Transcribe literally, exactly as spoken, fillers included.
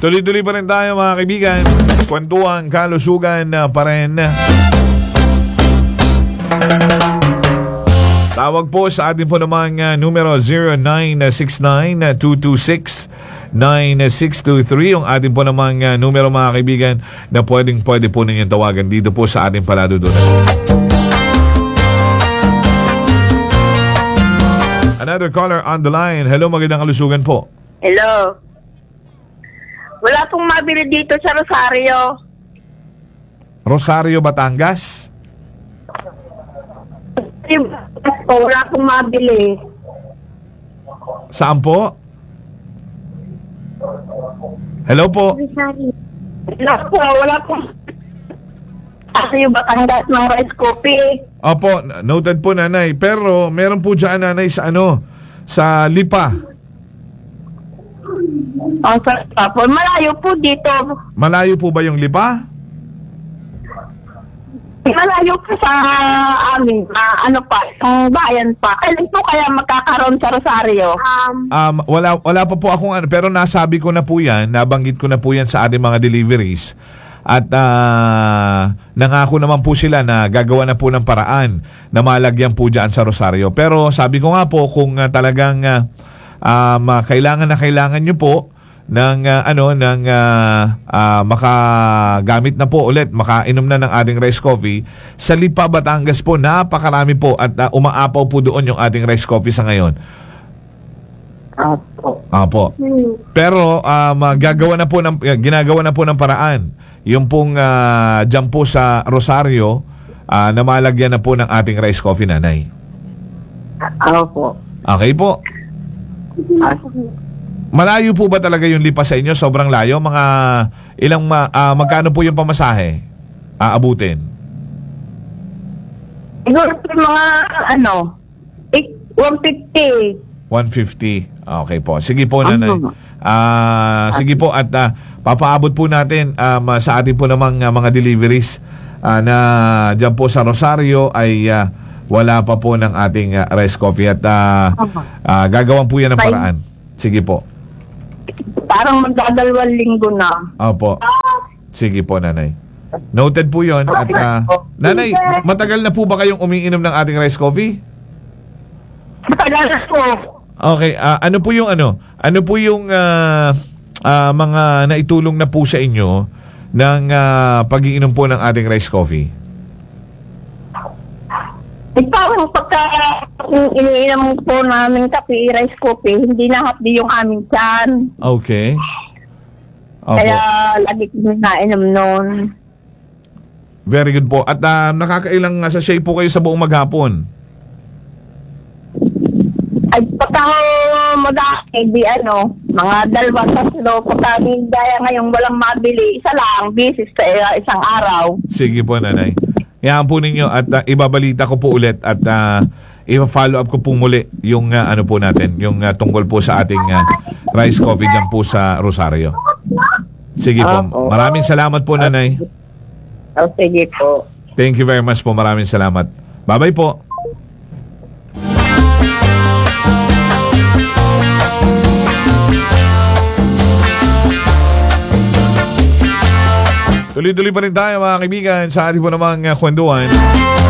Tuloy-tuloy pa rin tayo mga kaibigan. Kwentuhan, kalusugan na pa rin. Tawag po sa atin po namang uh, numero zero nine six nine, two two six, nine six two three. Yung atin po namang uh, numero mga kaibigan na pwedeng pwede po ninyong tawagan dito po sa ating paladudunan. Another caller on the line. Hello, magandang kalusugan po. Hello. Wala pong mabili dito sa Rosario. Rosario, Batangas? Wala pong mabili. Saan po? Hello po? Wala po, wala pong Rosario, Batangas ng rice coffee. Opo, noted po nanay. Pero meron po dyan nanay sa ano? Sa Lipa. Ang sarap po. Malayo po dito. Malayo po ba yung Lipa? Malayo po sa amin. Uh, ano pa, ang bayan pa. Kailan po kaya magkakaroon sa Rosario? Um, Um, wala, wala pa po akong ano. Pero nasabi ko na po yan. Nabanggit ko na po yan sa ating mga deliveries. At uh, nangako naman po sila na gagawa na po ng paraan na malagyan po dyan sa Rosario. Pero sabi ko nga po kung uh, talagang uh, um, uh, kailangan na kailangan nyo po ng uh, ano ng uh, uh, makagamit na po ulit, makainom na ng ating rice coffee sa Lipa, Batangas po. Napakarami po at uh, umaapaw po doon yung ating rice coffee sa ngayon. Apo. Apo. Pero um, uh, gagawa na po ng uh, ginagawa na po ng paraan yung pong uh, dyan po sa Rosario uh, na malagyan na po ng ating rice coffee nanay. Apo. Okay po. Malayo po ba talaga yung Lipa sa inyo? Sobrang layo? Mga ilang ma, uh, magkano po yung pamasahe? Aabutin? Siguro mga ano, one fifty. one fifty. Okay po. Sige po nanay. Uh, sige po at uh, papaabot po natin um, sa atin po namang uh, mga deliveries uh, na dyan po sa Rosario ay uh, wala pa po ng ating uh, rice coffee at uh, uh, gagawan po yan ng paraan. Sige po. Parang magdadalawang linggo na. Opo. Sige po, nanay. Noted po yun. At, uh, nanay, matagal na po ba kayong umiinom ng ating rice coffee? Matagal na po. Okay. Uh, ano po yung ano? Ano po yung uh, uh, mga naitulong na po sa inyo ng uh, pag-iinom po ng ating rice coffee? Eh, parang pagka iniinom po namin kape, rice coffee, hindi nahapdi yung aming tiyan. Okay. Opo. Kaya lagi kami nainom noon. Very good po. At uh, nakakailang uh, sachet po kayo sa buong maghapon? Ay, pagka mag-aakay, di ano, mga dalawa tatlo, pagka gaya ngayong walang mabili, isa lang, bisis sa uh, isang araw. Sige po, nanay. Yan po ninyo at uh, ibabalita ko po ulit at uh, i-follow up ko po muli yung uh, ano po natin, yung uh, tungkol po sa ating uh, rice coffee dyan po sa Rosario. Sige po. Maraming salamat po, nanay. Oh, sige po. Thank you very much po. Maraming salamat. Bye-bye po. Tuloy-tuloy pa rin tayo mga kaibigan sa ating po namang uh, kwentuhan.